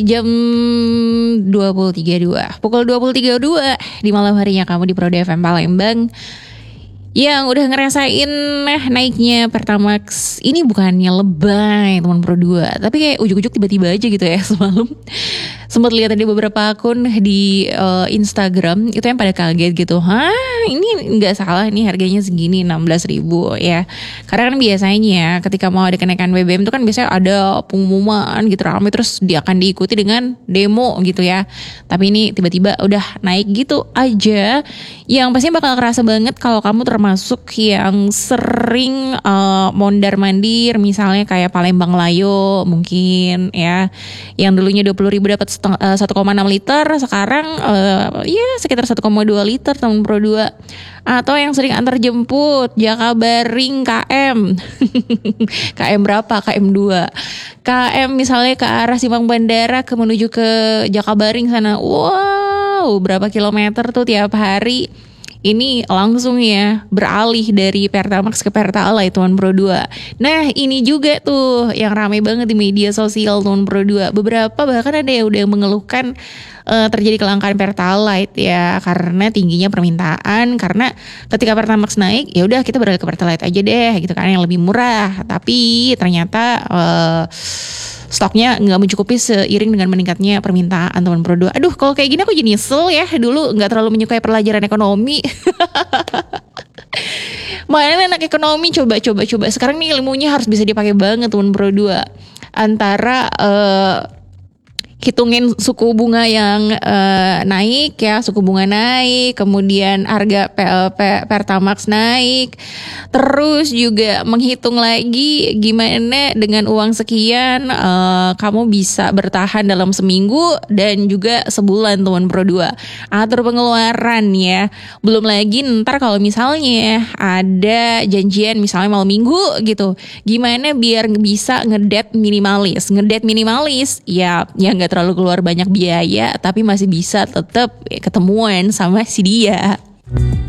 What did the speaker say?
Jam 23.02, pukul 23.02 di malam harinya kamu di Pro FM Palembang yang udah ngerasain naiknya Pertamax. Ini bukannya lebay teman Pro 2, tapi kayak ujuk-ujuk tiba-tiba aja gitu ya. Semalam sempat lihat ada beberapa akun di Instagram itu yang pada kaget gitu. Hah, ini nggak salah nih harganya segini 16.000 ya. Karena kan biasanya ketika mau ada kenaikan BBM itu kan biasanya ada pengumuman gitu ramai, terus dia akan diikuti dengan demo gitu ya. Tapi ini tiba-tiba udah naik gitu aja. Yang pastinya bakal kerasa banget kalau kamu termasuk yang sering mondar-mandir, misalnya kayak Palembang Layo mungkin ya, yang dulunya 20.000 dapat 1,6 liter, sekarang ya sekitar 1,2 liter teman Pro 2. Atau yang sering antar jemput Jakabaring KM KM berapa? KM 2 KM misalnya ke arah Simpang Bandara menuju ke Jakabaring sana. Wow, berapa kilometer tuh tiap hari. Ini langsung ya beralih dari Pertamax ke Pertalite teman Pro 2. Nah ini juga tuh yang ramai banget di media sosial teman Pro 2. Beberapa bahkan ada yang udah mengeluhkan terjadi kelangkaan Pertalite ya, karena tingginya permintaan. Karena ketika Pertamax naik ya udah kita beralih ke Pertalite aja deh gitu kan, yang lebih murah. Tapi ternyata stoknya nggak mencukupi seiring dengan meningkatnya permintaan teman Pro 2. Aduh, kalau kayak gini aku jadi nyesel ya. Dulu nggak terlalu menyukai pelajaran ekonomi. Mana anak ekonomi coba. Sekarang nih ilmunya harus bisa dipakai banget teman Pro 2. Antara hitungin suku bunga yang naik ya, suku bunga naik, kemudian harga Pertamax naik, terus juga menghitung lagi gimana dengan uang sekian kamu bisa bertahan dalam seminggu dan juga sebulan teman Pro 2. Atur pengeluaran ya. Belum lagi ntar kalau misalnya ada janjian misalnya malam minggu gitu, gimana biar bisa ngedet minimalis ya nggak terlalu keluar banyak biaya, tapi masih bisa tetap ketemuan sama si dia.